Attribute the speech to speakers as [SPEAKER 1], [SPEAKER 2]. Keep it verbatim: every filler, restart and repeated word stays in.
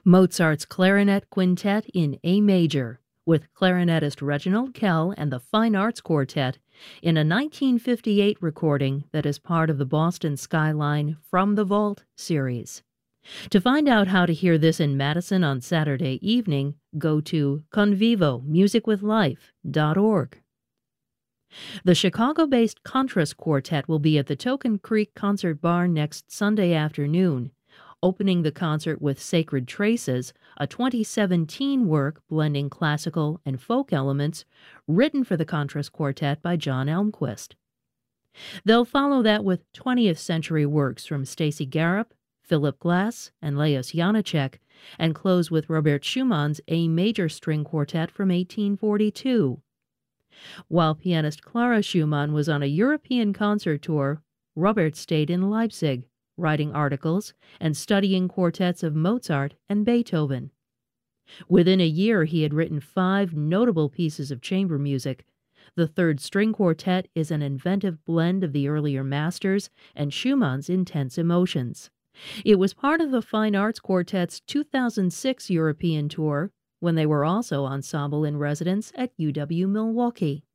[SPEAKER 1] Mozart's Clarinet Quintet in A Major, with clarinetist Reginald Kell and the Fine Arts Quartet, in a nineteen fifty-eight recording that is part of the Boston Skyline From the Vault series. To find out how to hear this in Madison on Saturday evening, go to convivo music with life dot org. The Chicago-based Contras Quartet will be at the Token Creek Concert Bar next Sunday afternoon, opening the concert with Sacred Traces, a twenty seventeen work blending classical and folk elements written for the Contras Quartet by John Elmquist. They'll follow that with twentieth century works from Stacy Garup, Philip Glass, and Lajos Janáček, and close with Robert Schumann's A Major String Quartet from eighteen forty-two. While pianist Clara Schumann was on a European concert tour, Robert stayed in Leipzig, writing articles and studying quartets of Mozart and Beethoven. Within a year, he had written five notable pieces of chamber music. The Third String Quartet is an inventive blend of the earlier masters and Schumann's intense emotions. It was part of the Fine Arts Quartet's two thousand six European tour, when they were also ensemble in residence at U W Milwaukee.